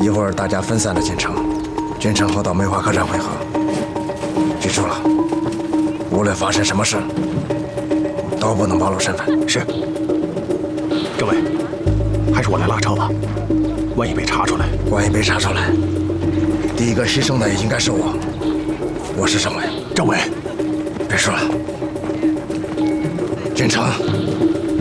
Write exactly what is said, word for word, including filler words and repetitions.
一会儿大家分散了进城，君臣后到梅花客栈会合。记住了，无论发生什么事，都不能暴露身份。 是。政委，还是我来拉车吧。万一被查出来， 万一被查出来，第一个牺牲的也应该是我。我是政委。 政委， 别说了，君城。